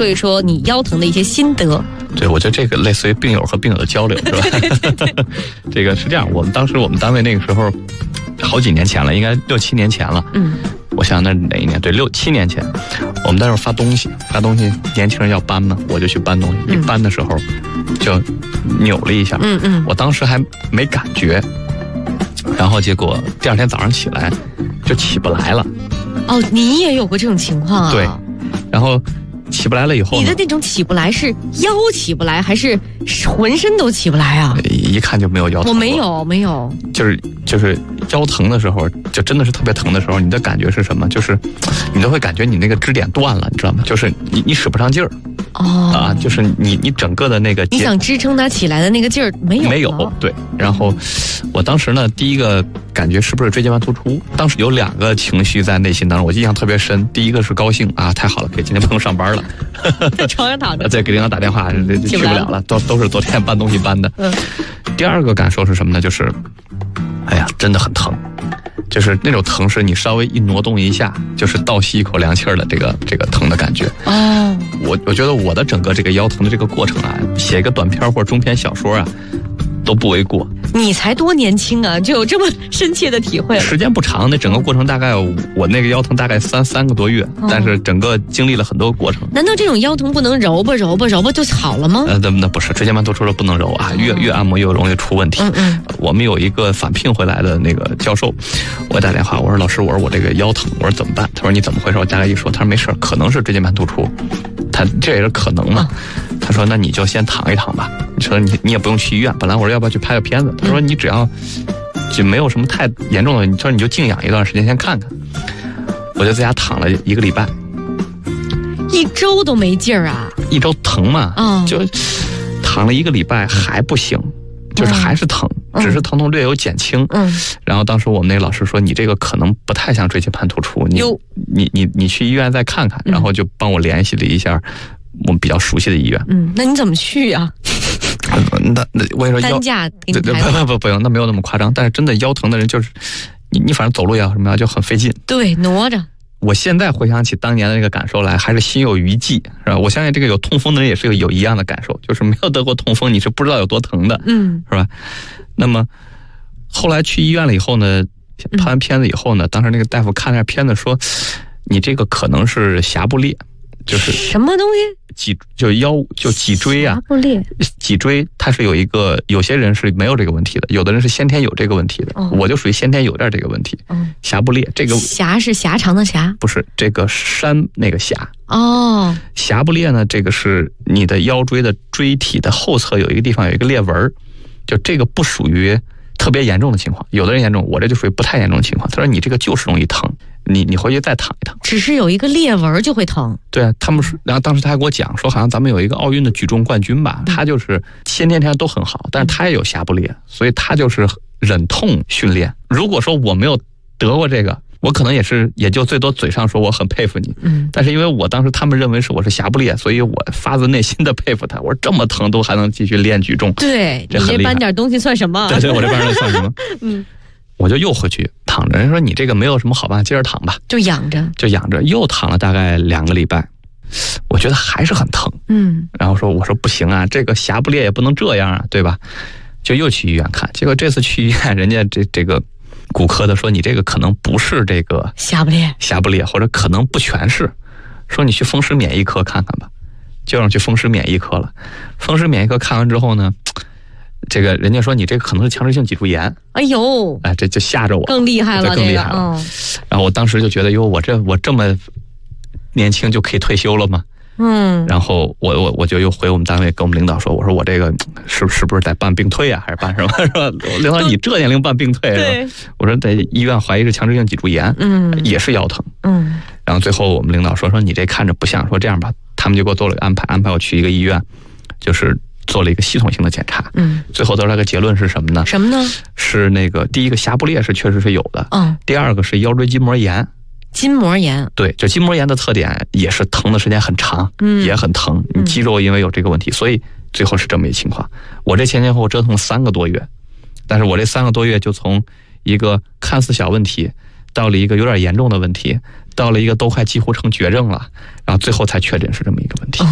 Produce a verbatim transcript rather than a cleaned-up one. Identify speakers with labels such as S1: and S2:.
S1: 说一说你腰疼的一些心得。
S2: 对，我觉得这个类似于病友和病友的交流，是吧？对对对这个是这样，我们当时我们单位那个时候好几年前了，应该六七年前了。嗯，我想那哪一年？对，六七年前，我们那时候发东西，发东西，年轻人要搬嘛，我就去搬东西。嗯、一搬的时候就扭了一下，嗯嗯，我当时还没感觉，然后结果第二天早上起来就起不来了。
S1: 哦，你也有过这种情况啊？
S2: 对，然后起不来了以后，
S1: 你的那种起不来是腰起不来，还是浑身都起不来啊？
S2: 一看就没有腰疼。
S1: 我没有，没有。
S2: 就是就是腰疼的时候，就真的是特别疼的时候，你的感觉是什么？就是你都会感觉你那个支点断了，你知道吗？就是你你使不上劲儿。哦。啊，就是你你整个的那个你
S1: 想支撑它起来的那个劲儿没有。
S2: 没有，对。然后我当时呢，第一个感觉是不是椎间盘突出？当时有两个情绪在内心当中，我印象特别深。第一个是高兴啊，太好了，可以今天不用上班了。
S1: 在床上躺着，
S2: 再给领导打电话，去不了了，都都是昨天搬东西搬的。嗯。第二个感受是什么呢？就是，哎呀，真的很疼，就是那种疼是你稍微一挪动一下，就是倒吸一口凉气儿的这个这个疼的感觉。哦。我我觉得我的整个这个腰疼的这个过程啊，写一个短篇或者中篇小说啊，都不为过。
S1: 你才多年轻啊，就有这么深切的体会了。
S2: 时间不长，那整个过程大概我那个腰疼大概三三个多月，哦、但是整个经历了很多过程。
S1: 难道这种腰疼不能揉吧揉吧揉吧就好了吗？
S2: 呃，那那不是，椎间盘突出了不能揉啊，越越按摩越容易出问题。嗯嗯。我们有一个返聘回来的那个教授，我打电话，我说老师，我说我这个腰疼，我说怎么办？他说你怎么回事？我大概一说，他说没事，可能是椎间盘突出，他这也是可能嘛。嗯、他说那你就先躺一躺吧。你说你你也不用去医院，本来我说要不要去拍个片子，他说你只要就没有什么太严重的，你说你就静养一段时间先看看。我就在家躺了一个礼拜，
S1: 一周都没劲儿啊！
S2: 一周疼嘛，嗯，就躺了一个礼拜还不行，就是还是疼，嗯、只是疼痛略有减轻。嗯，然后当时我们那个老师说你这个可能不太像椎间盘突出，你你你你去医院再看看，然后就帮我联系了一下我们比较熟悉的医院。
S1: 嗯，那你怎么去啊？
S2: 那那我跟你说腰，
S1: 担架给你
S2: 不不不不用，那没有那么夸张。但是真的腰疼的人就是你你反正走路也好什么呀，就很费劲。
S1: 对，挪着。
S2: 我现在回想起当年的那个感受来，还是心有余悸，是吧？我相信这个有痛风的人也是有有一样的感受，就是没有得过痛风，你是不知道有多疼的，嗯，是吧？那么后来去医院了以后呢，拍完片子以后呢，当时那个大夫看了片子说，你这个可能是狭部裂。就是
S1: 什么东西？
S2: 脊就腰就脊椎啊，
S1: 狭部裂。
S2: 脊椎它是有一个，有些人是没有这个问题的，有的人是先天有这个问题的。哦、我就属于先天有点这个问题。嗯，狭部裂这个
S1: 狭是狭长的狭，
S2: 不是这个山那个狭。
S1: 哦，
S2: 狭部裂呢，这个是你的腰椎的椎体的后侧有一个地方有一个裂纹，就这个不属于特别严重的情况，有的人严重，我这就属于不太严重的情况。他说你这个就是容易疼。你你回去再躺一躺，
S1: 只是有一个裂纹就会疼。
S2: 对啊，他们说，然后当时他还给我讲说，好像咱们有一个奥运的举重冠军吧，他就是先天条件都很好，但是他也有狭部裂，所以他就是忍痛训练。如果说我没有得过这个，我可能也是也就最多嘴上说我很佩服你，嗯，但是因为我当时他们认为是我是狭部裂，所以我发自内心的佩服他。我说这么疼都还能继续练举重，
S1: 对，你这搬点东西算什么？
S2: 对对，我这搬点算什么？嗯。我就又回去躺着，人说你这个没有什么好办法，接着躺吧，
S1: 就养着，
S2: 就养着，又躺了大概两个礼拜，我觉得还是很疼，嗯，然后说我说不行啊，这个狭部裂也不能这样啊，对吧？就又去医院看，结果这次去医院，人家这这个骨科的说你这个可能不是这个
S1: 狭部裂，
S2: 狭部裂或者可能不全是，说你去风湿免疫科看看吧，就让去风湿免疫科了。风湿免疫科看完之后呢，这个人家说你这个可能是强直性脊柱炎。
S1: 哎呦，
S2: 哎，这就吓着我，
S1: 更厉害了，
S2: 更厉害了。这个哦、然后我当时就觉得，哟，我这我这么年轻就可以退休了吗？嗯。然后我我我就又回我们单位跟我们领导说，我说我这个是是不是得办病退啊，还是办什么？是吧？领导，你这年龄办病退是吧？我说在医院怀疑是强直性脊柱炎，嗯，也是腰疼，嗯。然后最后我们领导说说你这看着不像，说这样吧，他们就给我做了个安排，安排我去一个医院，就是做了一个系统性的检查，嗯，最后得出来个结论是什么呢？
S1: 什么呢？
S2: 是那个第一个狭部裂是确实是有的，嗯，第二个是腰椎筋膜炎。
S1: 筋膜炎，
S2: 对，就筋膜炎的特点也是疼的时间很长，嗯，也很疼，你肌肉因为有这个问题，所以最后是这么一情况。我这前前后后折腾三个多月，但是我这三个多月就从一个看似小问题到了一个有点严重的问题，到了一个都快几乎成绝症了，然后最后才确诊是这么一个问题。